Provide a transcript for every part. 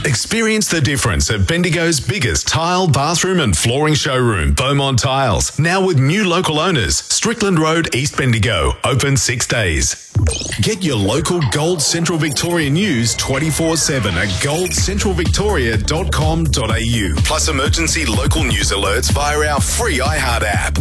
Experience the difference at Bendigo's biggest tile, bathroom and flooring showroom, Beaumont Tiles. Now with new local owners, Strickland Road, East Bendigo. Open 6 days. Get your local Gold Central Victoria news 24/7 at goldcentralvictoria.com.au. Plus emergency local news alerts via our free iHeart app.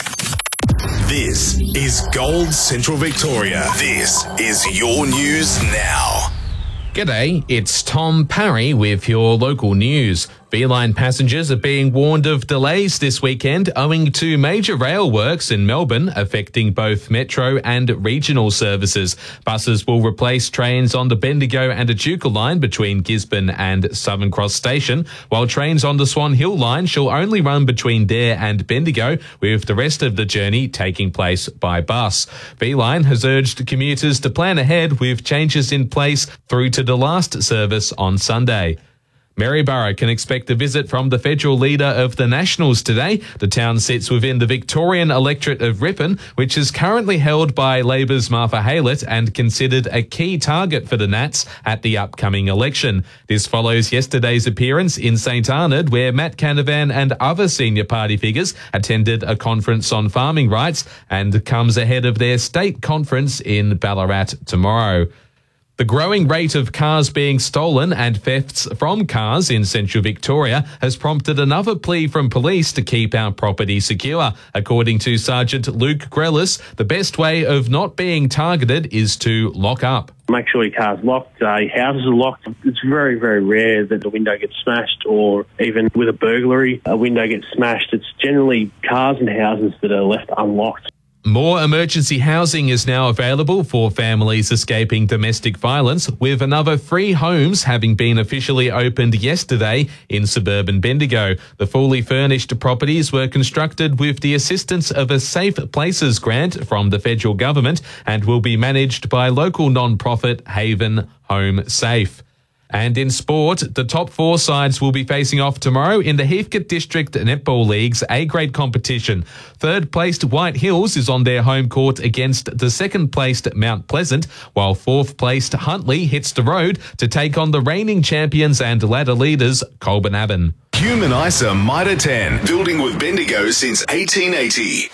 This is Gold Central Victoria. This is your news now. G'day, it's Tom Parry with your local news. V-Line passengers are being warned of delays this weekend owing to major rail works in Melbourne affecting both metro and regional services. Buses will replace trains on the Bendigo and Echuca line between Gisborne and Southern Cross Station, while trains on the Swan Hill line shall only run between Dare and Bendigo, with the rest of the journey taking place by bus. V-Line has urged commuters to plan ahead with changes in place through to the last service on Sunday. Maryborough can expect a visit from the federal leader of the Nationals today. The town sits within the Victorian electorate of Ripon, which is currently held by Labor's Martha Haylett and considered a key target for the Nats at the upcoming election. This follows yesterday's appearance in St Arnaud, where Matt Canavan and other senior party figures attended a conference on farming rights, and comes ahead of their state conference in Ballarat tomorrow. The growing rate of cars being stolen and thefts from cars in central Victoria has prompted another plea from police to keep our property secure. According to Sergeant Luke Grellis, the best way of not being targeted is to lock up. Make sure your car's locked, houses are locked. It's very, very rare that a window gets smashed, or even with a burglary, a window gets smashed. It's generally cars and houses that are left unlocked. More emergency housing is now available for families escaping domestic violence, with another 3 homes having been officially opened yesterday in suburban Bendigo. The fully furnished properties were constructed with the assistance of a Safe Places grant from the federal government and will be managed by local non-profit Haven Home Safe. And in sport, the top 4 sides will be facing off tomorrow in the Heathcote District Netball League's A-grade competition. Third-placed White Hills is on their home court against the second-placed Mount Pleasant, while fourth-placed Huntley hits the road to take on the reigning champions and ladder leaders Colburn Abbon. Human ISA Mitre 10, building with Bendigo since 1880.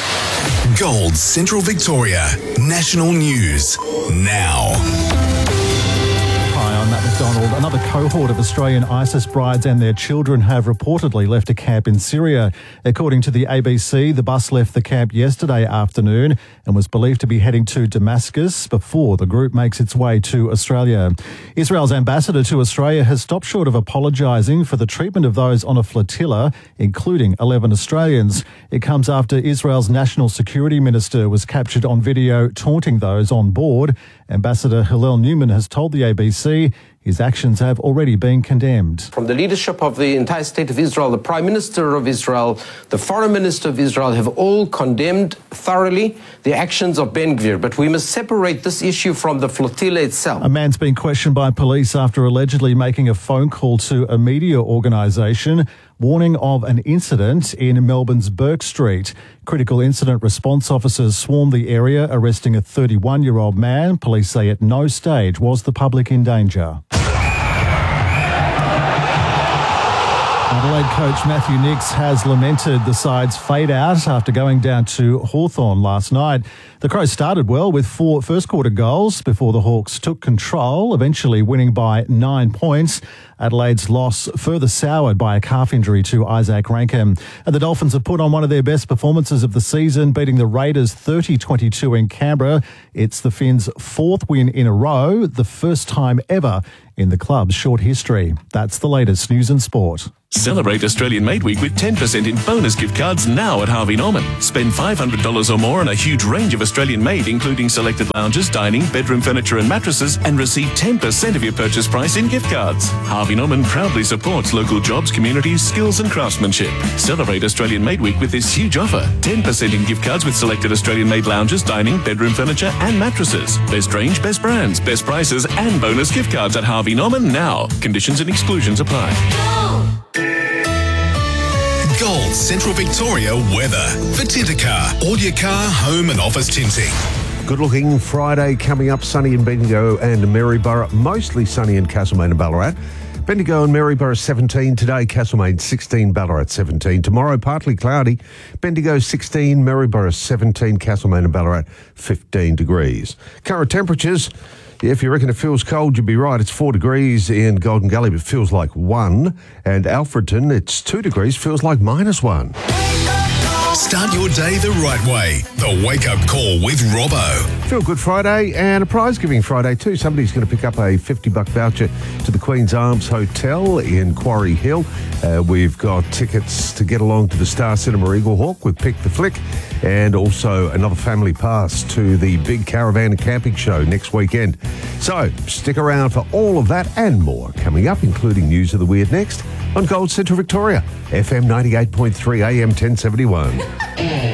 Gold Central Victoria, national news now. I'm Matt McDonald. Another cohort of Australian ISIS brides and their children have reportedly left a camp in Syria. According to the ABC, the bus left the camp yesterday afternoon and was believed to be heading to Damascus before the group makes its way to Australia. Israel's ambassador to Australia has stopped short of apologising for the treatment of those on a flotilla, including 11 Australians. It comes after Israel's national security minister was captured on video taunting those on board. Ambassador Hillel Newman has told the ABC his actions have already been condemned. From the leadership of the entire state of Israel, the Prime Minister of Israel, the Foreign Minister of Israel have all condemned thoroughly the actions of Ben Gvir. But we must separate this issue from the flotilla itself. A man's been questioned by police after allegedly making a phone call to a media organisation warning of an incident in Melbourne's Burke Street. Critical incident response officers swarmed the area, arresting a 31-year-old man. Police say at no stage was the public in danger. Adelaide coach Matthew Nicks has lamented the side's fade out after going down to Hawthorn last night. The Crows started well with 4 first-quarter goals before the Hawks took control, eventually winning by 9 points. Adelaide's loss further soured by a calf injury to Isaac Rankin. And the Dolphins have put on one of their best performances of the season, beating the Raiders 30-22 in Canberra. It's the Finns' 4th win in a row, the first time ever in the club's short history. That's the latest news and sport. Celebrate Australian Made Week with 10% in bonus gift cards now at Harvey Norman. Spend $500 or more on a huge range of Australian made, including selected lounges, dining, bedroom furniture and mattresses, and receive 10% of your purchase price in gift cards. Harvey Norman proudly supports local jobs, communities, skills and craftsmanship. Celebrate Australian Made Week with this huge offer. 10% in gift cards with selected Australian made lounges, dining, bedroom furniture and mattresses. Best range, best brands, best prices and bonus gift cards at Harvey Norman now. Conditions and exclusions apply. Gold Central Victoria weather. For Tintercar, all your car, home and office tinting. Good looking Friday coming up, sunny in Bendigo and Maryborough, mostly sunny in Castlemaine and Ballarat. Bendigo and Maryborough 17 today, Castlemaine 16, Ballarat 17. Tomorrow, partly cloudy, Bendigo 16, Maryborough 17, Castlemaine and Ballarat 15 degrees. Current temperatures, if you reckon it feels cold, you'd be right. It's 4 degrees in Golden Gully, but feels like 1. And Alfredton, it's 2 degrees, feels like -1. Start your day the right way. The Wake Up Call with Robbo. Feel Good Friday and a prize giving Friday too. Somebody's going to pick up a $50 voucher to the Queen's Arms Hotel in Quarry Hill. We've got tickets to get along to the Star Cinema Eagle Hawk with Pick the Flick, and also another family pass to the big caravan and camping show next weekend. So stick around for all of that and more coming up, including News of the Weird next on Gold Central Victoria, FM 98.3 AM 1071.